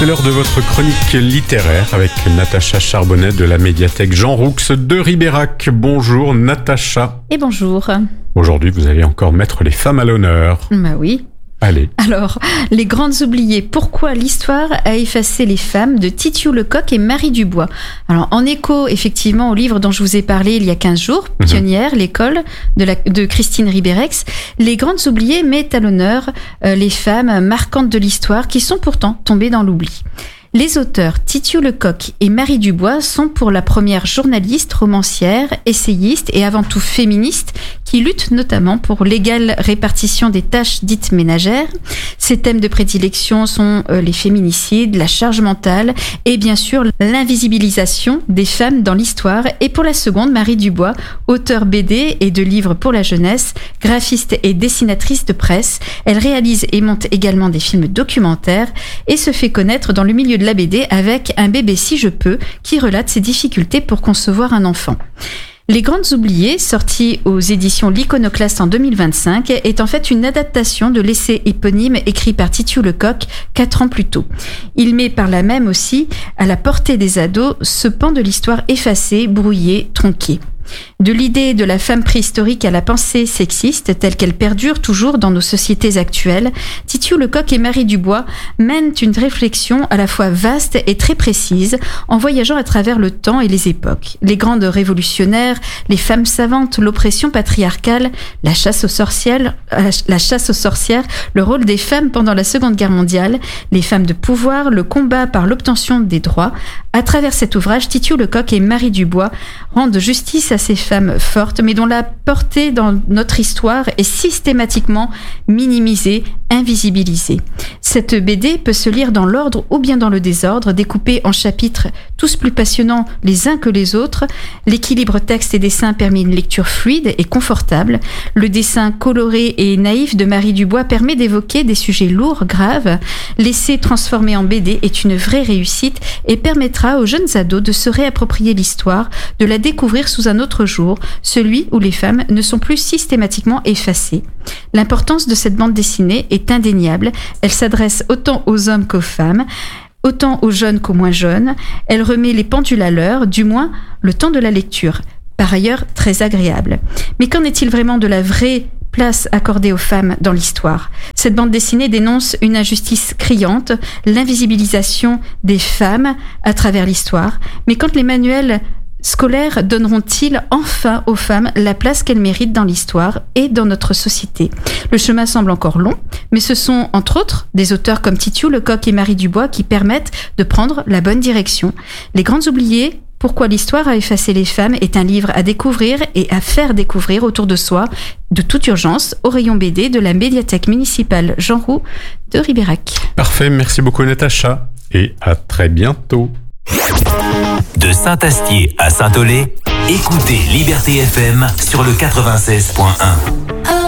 C'est l'heure de votre chronique littéraire avec Natacha Charbonnet de la médiathèque Jean Roux de Ribérac. Bonjour Natacha. Et bonjour. Aujourd'hui, vous allez encore mettre les femmes à l'honneur. Bah oui. Allez. Alors, Les Grandes Oubliées, pourquoi l'histoire a effacé les femmes de Titiou Lecoq et Marie Dubois. Alors, en écho, effectivement, au livre dont je vous ai parlé il y a 15 jours, Pionnière, l'école de Christine Ribérex, Les Grandes Oubliées met à l'honneur les femmes marquantes de l'histoire qui sont pourtant tombées dans l'oubli. Les auteurs Titiou Lecoq et Marie Dubois sont pour la première journalistes, romancières, essayistes et avant tout féministes qui luttent notamment pour l'égale répartition des tâches dites ménagères. Ces thèmes de prédilection sont les féminicides, la charge mentale et bien sûr l'invisibilisation des femmes dans l'histoire. Et pour la seconde, Marie Dubois, auteure BD et de livres pour la jeunesse, graphiste et dessinatrice de presse. Elle réalise et monte également des films documentaires et se fait connaître dans le milieu de la BD avec Un bébé si je peux, qui relate ses difficultés pour concevoir un enfant. Les Grandes Oubliées, sorti aux éditions L'Iconoclaste en 2025, est en fait une adaptation de l'essai éponyme écrit par Titiou Lecoq 4 ans plus tôt. Il met par là même aussi à la portée des ados ce pan de l'histoire effacé, brouillé, tronqué. De l'idée de la femme préhistorique à la pensée sexiste, telle qu'elle perdure toujours dans nos sociétés actuelles, Titiou Lecoq et Marie Dubois mènent une réflexion à la fois vaste et très précise, en voyageant à travers le temps et les époques. Les grandes révolutionnaires, les femmes savantes, l'oppression patriarcale, la chasse aux sorcières, le rôle des femmes pendant la Seconde Guerre mondiale, les femmes de pouvoir, le combat par l'obtention des droits. À travers cet ouvrage, Titiou Lecoq et Marie Dubois rendent justice à ces femmes fortes, mais dont la portée dans notre histoire est systématiquement minimisée, invisibilisée. Cette BD peut se lire dans l'ordre ou bien dans le désordre, découpée en chapitres tous plus passionnants les uns que les autres. L'équilibre texte et dessin permet une lecture fluide et confortable. Le dessin coloré et naïf de Marie Dubois permet d'évoquer des sujets lourds, graves. L'essai transformé en BD est une vraie réussite et permettra aux jeunes ados de se réapproprier l'histoire, de la découvrir sous un autre jour, celui où les femmes ne sont plus systématiquement effacées. L'importance de cette bande dessinée est indéniable. Elle s'adresse autant aux hommes qu'aux femmes, autant aux jeunes qu'aux moins jeunes. Elle remet les pendules à l'heure, du moins le temps de la lecture. Par ailleurs, très agréable. Mais qu'en est-il vraiment de la vraie place accordée aux femmes dans l'histoire? Cette bande dessinée dénonce une injustice criante, l'invisibilisation des femmes à travers l'histoire. Mais quand les manuels scolaires donneront-ils enfin aux femmes la place qu'elles méritent dans l'histoire et dans notre société? Le chemin semble encore long, mais ce sont entre autres des auteurs comme Titiou Lecoq et Marie Dubois qui permettent de prendre la bonne direction. Les Grandes Oubliées, pourquoi l'histoire a effacé les femmes, est un livre à découvrir et à faire découvrir autour de soi de toute urgence au rayon BD de la médiathèque municipale Jean Roux de Ribérac. Parfait, merci beaucoup Natacha et à très bientôt. De Saint-Astier à Saint-Olé, écoutez Liberté FM sur le 96.1.